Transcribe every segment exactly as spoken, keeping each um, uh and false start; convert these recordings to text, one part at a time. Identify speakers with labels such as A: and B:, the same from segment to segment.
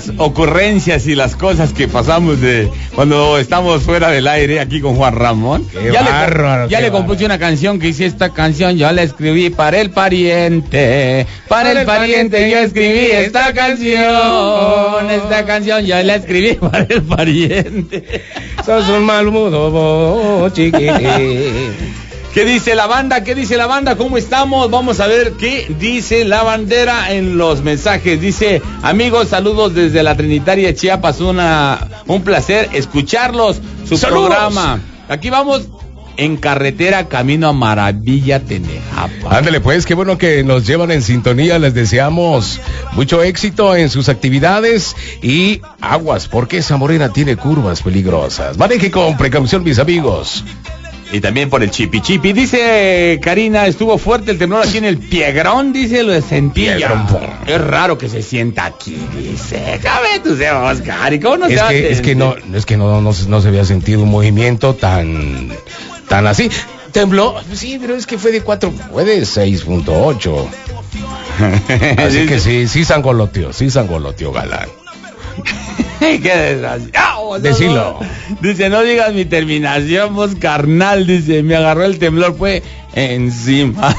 A: ocurrencias y las cosas que pasamos de cuando estamos fuera del aire aquí con Juan Ramón.
B: Qué
A: ya
B: bárbaro,
A: le, ya
B: qué
A: le compuse una canción que dice: esta canción yo la escribí para el pariente, para, para el, el pariente, pariente yo escribí esta canción, esta canción yo la escribí para el pariente.
B: Sos un malmudo, chiquitín.
A: ¿Qué dice la banda? ¿Qué dice la banda? ¿Cómo estamos? Vamos a ver qué dice la bandera en los mensajes. Dice: amigos, saludos desde la Trinitaria Chiapas. Una, un placer escucharlos. Su ¡saludos! Programa. Aquí vamos en carretera camino a Maravilla, Tenejapa.
B: Ándale pues, qué bueno que nos llevan en sintonía. Les deseamos mucho éxito en sus actividades y aguas, porque esa morena tiene curvas peligrosas. Maneje con precaución, mis amigos.
A: Y también por el chipi chipi. Dice Karina: estuvo fuerte el temblor aquí en el Piegrón, dice, lo sentí. Es raro que se sienta aquí, dice. Cabe tu Oscar, ¿y cómo no
B: es
A: se
B: que, es que no, es que no, no, no se había sentido un movimiento tan, tan así. Tembló, sí, pero es que fue de cuatro, fue de seis punto ocho. Así que sí, sí sangoloteó, sí sangoloteó, galán.
A: ¡Qué desgraciado!
B: Decilo.
A: Dice: no digas mi terminación, vos carnal. Dice: me agarró el temblor, fue encima.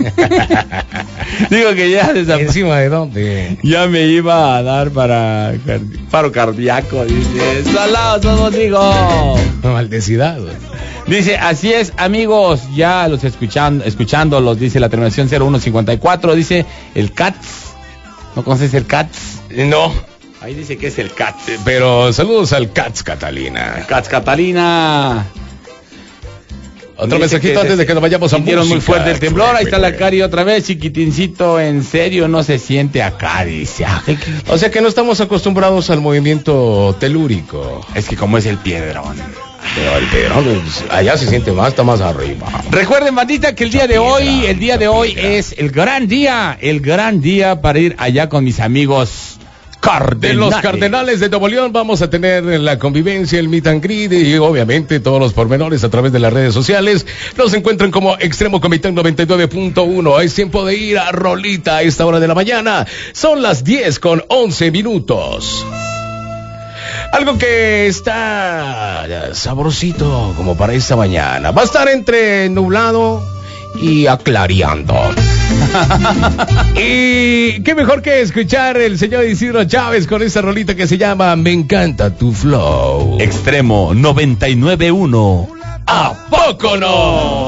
A: Digo que ya desap...
B: ¿Encima de dónde?
A: Ya me iba a dar para cardi... paro cardíaco. Dice: salados somos, digo.
B: Maldecidad.
A: Dice: así es, amigos, ya los escuchan, escuchándolos, dice la terminación cero uno cincuenta y cuatro. Dice el Cats. ¿No conoces el Cats?
B: No.
A: Ahí dice que es el Cats.
B: Pero saludos al Cats, Catalina.
A: Cats, Catalina.
B: Otro mensajito antes de que nos vayamos a música.
A: Sintieron muy fuerte el temblor. Ahí está la Cari otra vez. Chiquitincito, en serio, no se siente acá, dice.
B: O sea que no estamos acostumbrados al movimiento telúrico.
A: Es que como es el Piedrón.
B: Pero el Piedrón, allá se siente más, está más arriba.
A: Recuerden, bandita, que el día de hoy, el día de hoy es el gran día, el gran día para ir allá con mis amigos Cardenales.
B: De los Cardenales de Nuevo León. Vamos a tener la convivencia, el meet and greet y obviamente todos los pormenores a través de las redes sociales. Nos encuentran como Extremo Comitán noventa y nueve punto uno. Es tiempo de ir a rolita a esta hora de la mañana. Son las diez con once minutos. Algo que está sabrosito como para esta mañana. Va a estar entre nublado y aclareando. Y qué mejor que escuchar el señor Isidro Chávez con esa rolita que se llama Me encanta tu flow.
A: Extremo noventa y nueve punto uno.
B: ¿A poco no?